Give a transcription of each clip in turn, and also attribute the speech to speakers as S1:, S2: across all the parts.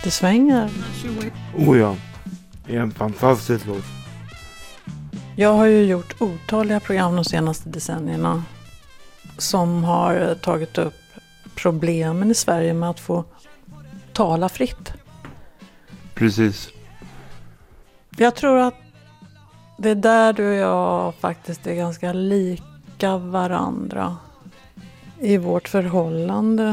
S1: Det svänger.
S2: Oh ja, det är en fantastisk låt.
S1: Jag har ju gjort otaliga program de senaste decennierna som har tagit upp problemen i Sverige med att få tala fritt.
S2: Precis.
S1: Jag tror att det är där du och jag faktiskt är ganska lika varandra i vårt förhållande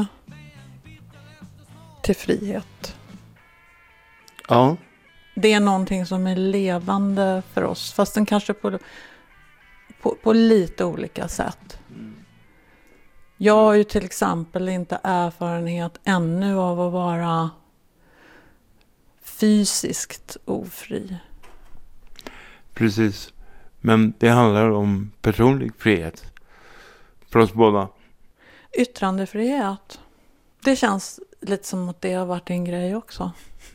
S1: till frihet.
S2: Ja.
S1: Det är någonting som är levande för oss, fast den kanske på lite olika sätt. Jag har ju till exempel inte erfarenhet ännu av att vara fysiskt ofri.
S2: Precis. Men det handlar om personlig frihet. För oss båda.
S1: Yttrandefrihet. Det känns lite som att det har varit en grej också.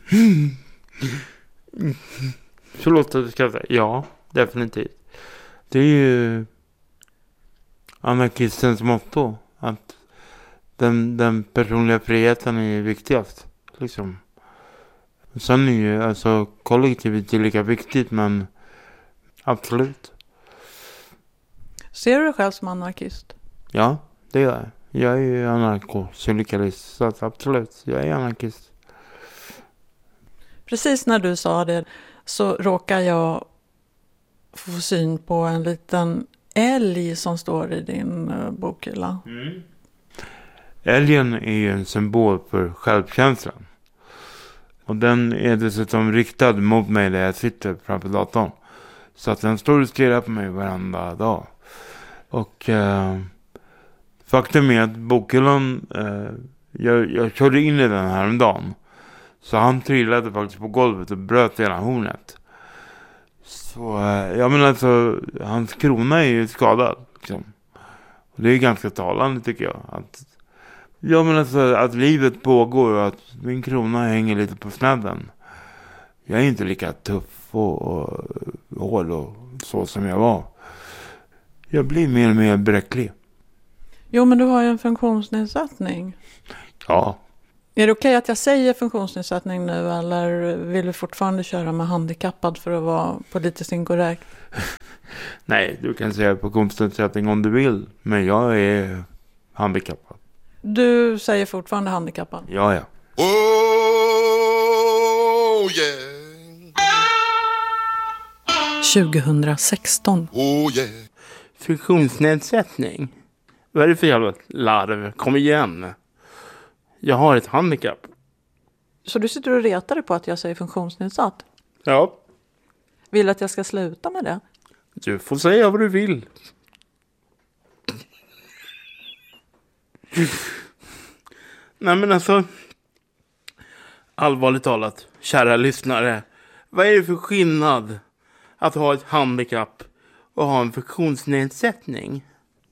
S2: Förlåt att du skrattar. Ja, definitivt. Det är ju anarkistens motto. Att den personliga friheten är viktigast. Liksom. Sen är ju alltså kollektivet är lika viktigt, men absolut.
S1: Ser du dig själv som anarkist?
S2: Ja, det gör jag. Jag är ju anarkosyndikalist, så att absolut, jag är anarkist.
S1: Precis när du sa det så råkar jag få syn på en liten älg som står i din bokhylla.
S2: Mm. Älgen är ju en symbol för självkänslan. Och den är dessutom riktad mot mig där jag sitter framför datorn. Så att den står och stirrar på mig varenda dag. Och faktum är att bokhyllan, jag körde in i den här en dagen. Så han trillade faktiskt på golvet och bröt hela hornet. Så jag menar alltså, hans krona är ju skadad. Liksom. Och det är ganska talande tycker jag. Jag menar alltså att livet pågår och att min krona hänger lite på snedden. Jag är inte lika tuff och hård och så som jag var. Jag blir mer och mer bräcklig.
S1: Jo, men du har ju en funktionsnedsättning.
S2: Ja.
S1: Är det okej att jag säger funktionsnedsättning nu eller vill du fortfarande köra med handikappad för att vara politiskt inkorrekt?
S2: Nej, du kan säga funktionsnedsättning om du vill. Men jag är handikappad.
S1: Du säger fortfarande handikappad?
S2: Ja.
S3: Oh yeah.
S1: 2016.
S3: Oh yeah.
S2: Funktionsnedsättning? Vad är det för jävla larv? Kom igen. Jag har ett handikapp.
S1: Så du sitter och retar dig på att jag säger funktionsnedsatt?
S2: Ja.
S1: Vill att jag ska sluta med det?
S2: Du får säga vad du vill. Nej men alltså, allvarligt talat, kära lyssnare. Vad är det för skillnad att ha ett handikapp och ha en funktionsnedsättning?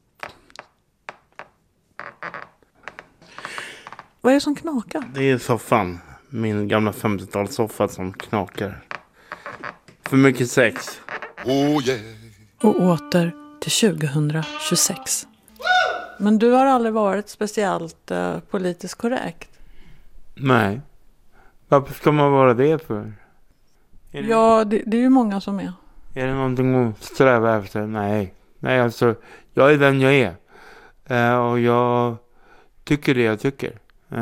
S1: Vad är det som knakar?
S2: Det är soffan. Min gamla 50-talssoffa som knakar. För mycket sex.
S3: Oh yeah.
S1: Och åter till 2026. Men du har aldrig varit speciellt politiskt korrekt.
S2: Nej. Varför ska man vara det för?
S1: Ja, det är ju många som är.
S2: Är det någonting att sträva efter? Nej. Nej, alltså, jag är den jag är. Och jag tycker det jag tycker.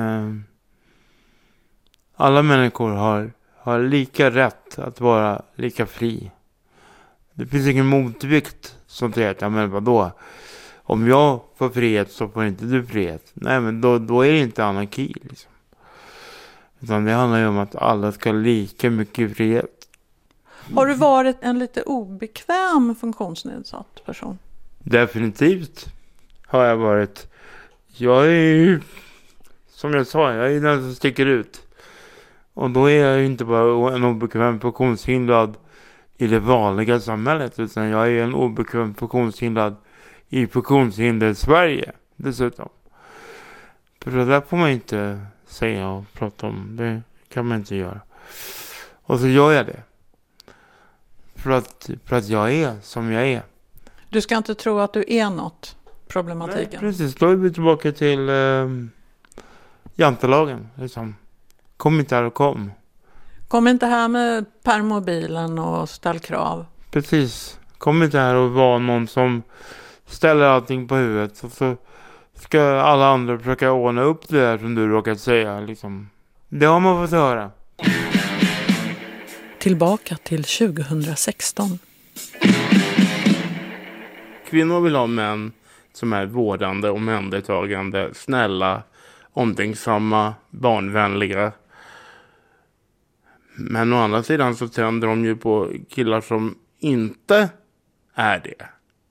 S2: Alla människor har lika rätt att vara lika fri. Det finns ingen motvikt som säger att, ja men vadå? Om jag får frihet så får inte du frihet. Nej, men då är det inte anarki liksom. Utan det handlar ju om att alla ska ha lika mycket frihet.
S1: Har du varit en lite obekväm funktionsnedsatt person?
S2: Definitivt har jag varit. Jag är ju, som jag sa, jag är den som sticker ut. Och då är jag ju inte bara en obekväm funktionshindrad i det vanliga samhället. Utan jag är en obekväm funktionshindrad i funktionshinder Sverige dessutom. För det där får man inte säga och prata om. Det kan man inte göra. Och så gör jag det. För att jag är som jag är.
S1: Du ska inte tro att du är något, problematiken.
S2: Nej, precis, då är vi tillbaka till jantelagen. Liksom. Kom inte här och kom.
S1: Kom inte här med permobilen och ställ krav.
S2: Precis. Kom inte här och var någon som ställer allting på huvudet. Och så ska alla andra försöka ordna upp det där som du råkat säga. Liksom. Det har man fått höra.
S1: Tillbaka till 2016.
S3: Kvinnor vill ha män som är vårdande, omhändertagande, snälla, omtänksamma, barnvänliga. Men å andra sidan så tänder de ju på killar som inte är det.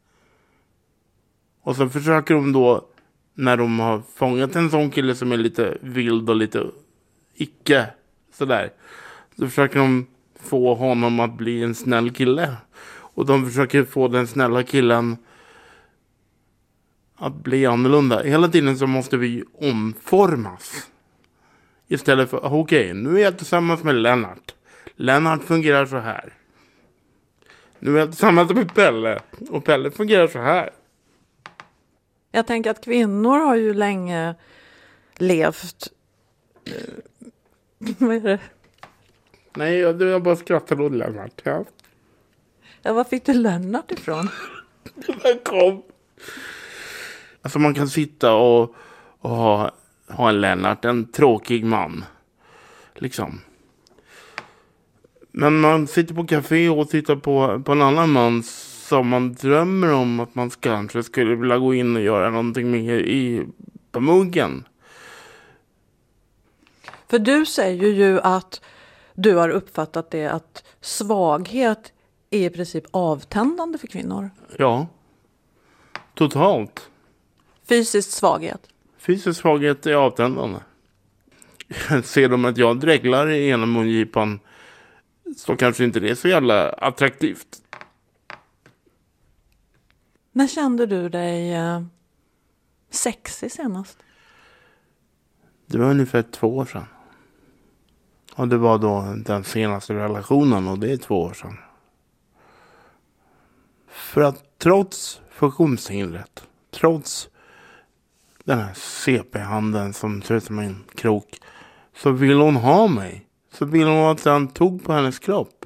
S3: Och så försöker de då, när de har fångat en sån kille som är lite vild och lite icke sådär, så försöker de få honom att bli en snäll kille. Och de försöker få den snälla killen att bli annorlunda. Hela tiden så måste vi omformas. Istället för, okej, nu är jag tillsammans med Lennart. Lennart fungerar så här. Nu är jag tillsammans med Pelle. Och Pelle fungerar så här.
S1: Jag tänker att kvinnor har ju länge levt... Vad är det?
S3: Nej, jag bara skrattar åt Lennart. Ja.
S1: Ja, var fick du Lennart ifrån?
S3: Det kom. Alltså man kan sitta och ha en Lennart, en tråkig man. Liksom. Men man sitter på café och tittar på en annan man som man drömmer om att man kanske skulle vilja gå in och göra någonting med på muggen.
S1: För du säger ju att du har uppfattat det att svaghet är i princip avtändande för kvinnor.
S3: Ja, totalt.
S1: Fysisk svaghet.
S3: Fysisk svaghet är avtändande. Ser de att jag dreglar i ena mungipan, så kanske inte det är så jävla attraktivt.
S1: När kände du dig sexig senast?
S3: Det var ungefär 2 år sedan. Och det var då den senaste relationen, och det är 2 år sedan. För att trots funktionshindret, trots den här CP-handen som ser ut som en krok, så vill hon ha mig. Så vill hon att han tog på hennes kropp.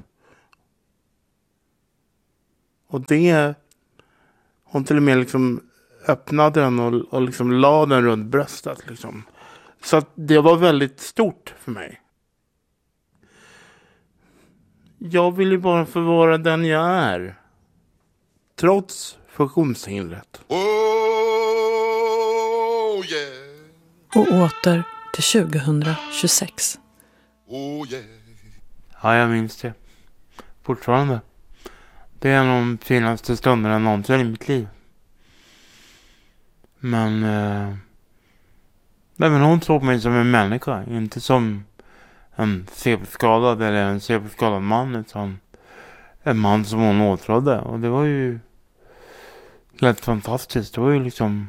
S3: Och det, hon till och med liksom öppnade den och liksom la den runt bröstet liksom. Så att det var väldigt stort för mig. Jag vill ju bara få vara den jag är. Trots funktionshindret.
S4: Oh, yeah.
S1: Och åter till 2026.
S4: Oh, yeah.
S2: Ja, jag minns det. Fortfarande. Det är en av de finaste stunderna någonsin i mitt liv. Men hon såg mig som en människa. Inte som en CP-skadad eller en CP-skadad man. Utan en man som hon åtrådde. Och det var ju helt fantastiskt. Det var ju liksom...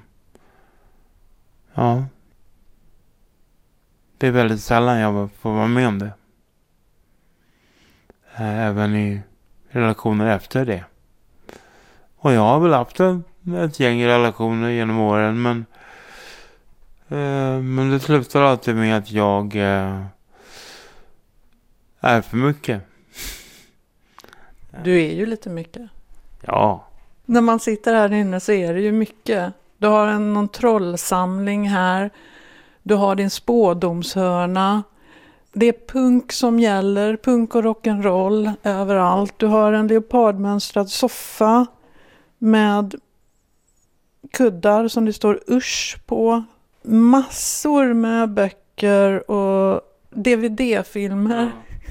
S2: Ja. Det är väldigt sällan jag får vara med om det. Även i relationer efter det. Och jag har väl haft ett gäng relationer genom åren. Men det slutar alltid med att jag är för mycket.
S1: Du är ju lite mycket.
S2: Ja.
S1: När man sitter här inne så är det ju mycket. Du har någon trollsamling här. Du har din spådomshörna. Det är punk som gäller. Punk och rock'n'roll överallt. Du har en leopardmönstrad soffa med kuddar som det står usch på. Massor med böcker och DVD-filmer.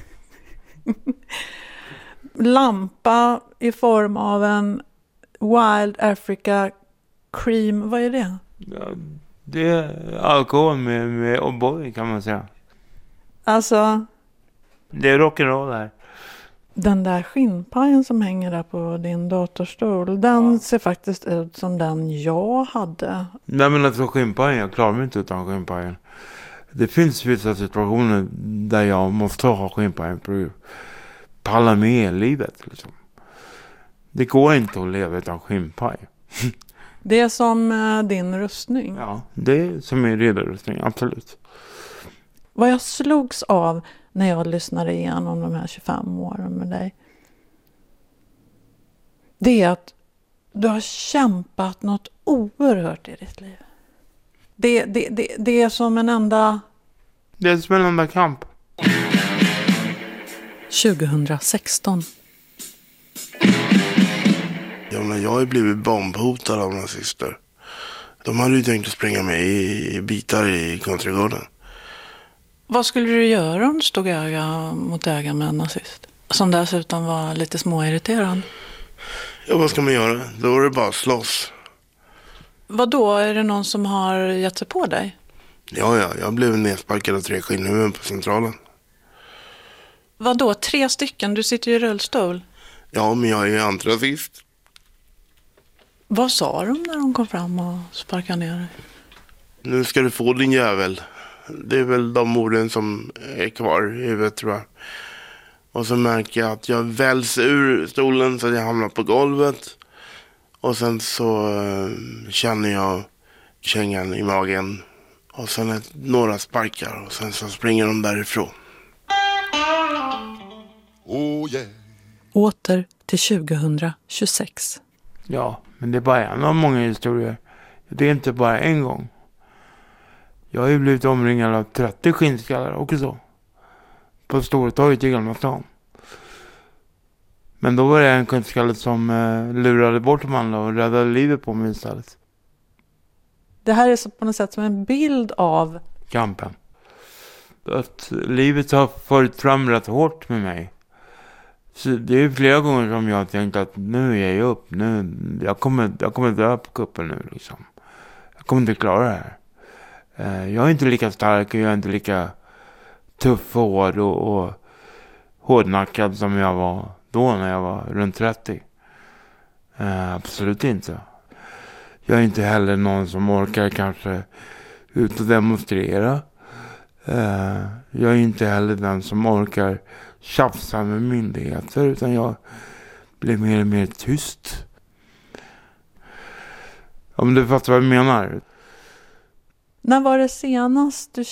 S1: Lampa i form av en Wild Africa Cream. Vad är det?
S2: Ja, det är alkohol med O'boy kan man säga.
S1: Alltså...
S2: Det är rock'n'roll här.
S1: Den där skinnpajen som hänger där på din datorstol, den ser faktiskt ut som den jag hade.
S2: Nej, men alltså skinnpajen, jag klarar mig inte utan skinnpajen. Det finns vissa situationer där jag måste ha skinnpajen för att palla med livet. Liksom. Det går inte att leva utan skinnpaj.
S1: Det är som din rustning.
S2: Ja, det är som min riddarrustning, absolut.
S1: Vad jag slogs av när jag lyssnade igenom de här 25 åren med dig. Det är att du har kämpat något oerhört i ditt liv. Det är som en enda...
S2: Det är som en enda kamp.
S1: 2016.
S3: Ja, men jag har ju blivit bombhotad av nazister. De hade ju tänkt att spränga mig i bitar i Countrygården.
S1: Vad skulle du göra om du stod öga mot öga med en nazist? Som dessutom var lite småirriterande.
S3: Ja, vad ska man göra? Då är det bara att slåss.
S1: Vad då? Är det någon som har gett sig på dig?
S3: Ja, jag blev nedsparkad av 3 skinnhuvuden på Centralen.
S1: Vad då? 3 stycken? Du sitter ju i rullstol.
S3: Ja, men jag är ju antirasist.
S1: Vad sa de när de kom fram och sparkade ner dig?
S3: Nu ska du få din jävel. Det är väl de orden som är kvar i huvudet, tror jag. Och så märker jag att jag väls ur stolen så att jag hamnar på golvet. Och sen så känner jag kängan i magen. Och sen några sparkar och sen så springer de därifrån.
S4: Oh yeah.
S1: Åter till 2026.
S2: Ja, men det är bara en av många historier. Det är inte bara en gång. Jag har ju blivit omringad av 30 skinnskallar också. På Stortorget i Gamla stan. Men då var det en skinnskalle som lurade bort de andra och räddade livet på mig istället.
S1: Det här är så på något sätt som en bild av...
S2: Kampen. Att livet har farit fram rätt hårt med mig. Så det är flera gånger som jag har tänkt att nu är jag upp. Jag kommer dö på kuppen nu liksom. Jag kommer inte klara det här. Jag är inte lika stark och jag är inte lika tuff och hård och hårdnackad som jag var då när jag var runt 30. Absolut inte. Jag är inte heller någon som orkar kanske ut och demonstrera. Jag är inte heller den som orkar tjafsa med myndigheter, utan jag blir mer och mer tyst. Om du fattar vad jag menar.
S1: När var det senast du